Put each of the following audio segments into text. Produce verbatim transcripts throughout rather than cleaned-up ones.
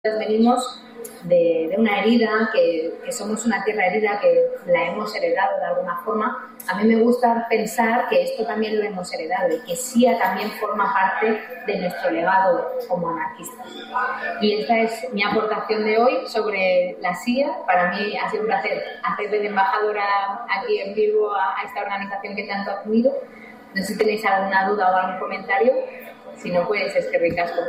Venimos de, de una herida, que, que somos una tierra herida, que la hemos heredado de alguna forma. A mí me gusta pensar que esto también lo hemos heredado y que S I A también forma parte de nuestro legado como anarquistas. Y esta es mi aportación de hoy sobre la S I A. Para mí ha sido un placer hacer de embajadora aquí en Bilbo a, a esta organización que tanto admiro. No sé si tenéis alguna duda o algún comentario. Si no, pues es que ricasco.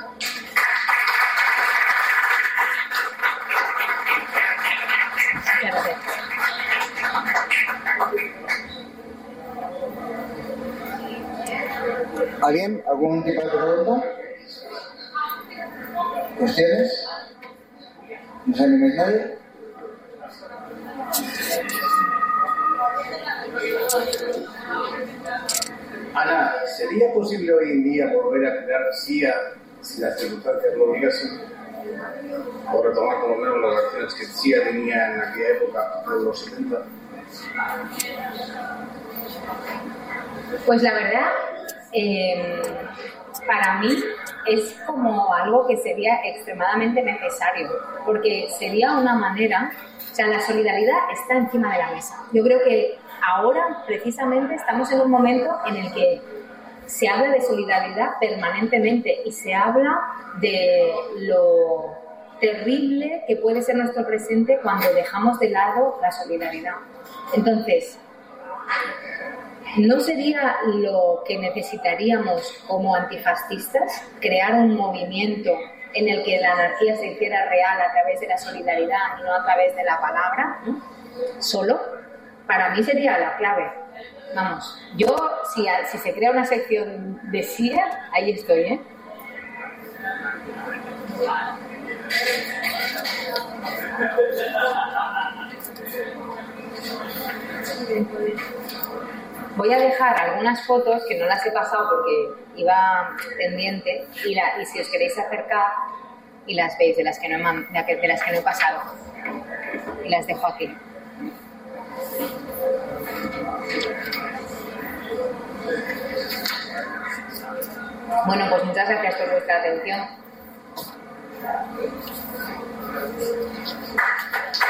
Gracias. ¿Alguien? ¿Algún tipo de pregunta? ¿Cuestiones? ¿No se anima nadie? Ana, ¿sería posible hoy en día volver a crear S I A si las circunstancias lo obligasen? O retomar por lo menos las acciones que S I A tenía en aquella época, en los setenta. Pues la verdad, eh, para mí es como algo que sería extremadamente necesario, porque sería una manera, o sea, la solidaridad está encima de la mesa. Yo creo que ahora, precisamente, estamos en un momento en el que se habla de solidaridad permanentemente y se habla de lo terrible que puede ser nuestro presente cuando dejamos de lado la solidaridad. Entonces, ¿no sería lo que necesitaríamos como antifascistas? Crear un movimiento en el que la anarquía se hiciera real a través de la solidaridad y no a través de la palabra, ¿no? Solo. Para mí sería la clave. Vamos, yo, si, si se crea una sección de S I A, ahí estoy, ¿eh? Voy a dejar algunas fotos que no las he pasado porque iba pendiente y, la, y si os queréis acercar y las veis de las que no he, de las que no he pasado y las dejo aquí. Bueno, pues muchas gracias por vuestra atención.